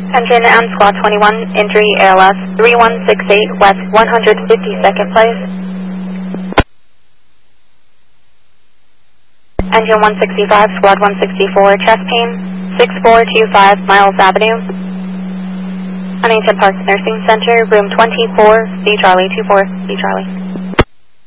Engine M Squad 21, injury ALS 3168 West 152nd place. Engine 165, Squad 164, chest pain, 6425 Miles Avenue. Huntington Park Nursing Center, room 24, C Charlie, 24, C Charlie.